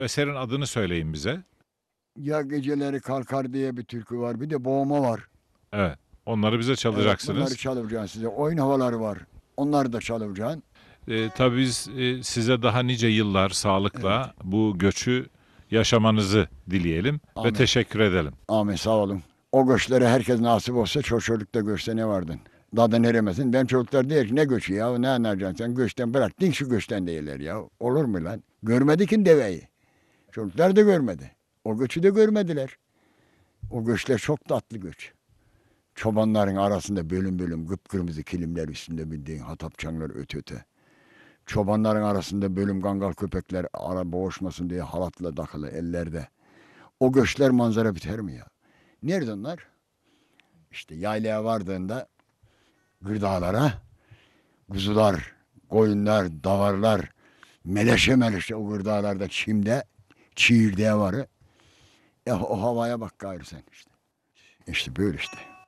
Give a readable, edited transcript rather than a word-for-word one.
Eserin adını söyleyin bize. Ya Geceleri Kalkar diye bir türkü var. Bir de Boğma var. Evet. Onları bize Evet, bunları çalacaksınız. çalacaksın size. Oyun havaları var. Onları da çalacaksın. Tabii biz size daha nice yıllar Evet. sağlıkla bu göçü yaşamanızı dileyelim ve Amin. teşekkür edelim. Amin, sağ olun. O göçlere herkes nasip olsa çocuk da göçte ne vardın? Dadan eremesin. Ben çocuklar diyor ki ne göçü ya, ne anlayacaksın sen göçten, bırak din şu göçten değiller ya. Olur mu lan? Görmedi ki deveyi. Çocuklar da görmedi. O göçü de görmediler. O göçler çok tatlı göç. Çobanların arasında bölüm bölüm kıpkırmızı kilimler üstünde bildiğin hatapçanlar öte öte. Çobanların arasında bölüm kangal köpekler ara boğuşmasın diye halatla takılı ellerde. O göçler manzara biter mi ya? Nerede onlar? İşte yaylaya vardığında gırdağlara kuzular, koyunlar, davarlar meleşe meleşe o gırdağlarda çimde çiğirdeğe varı. O havaya bak gayrı sen işte. İşte böyle işte.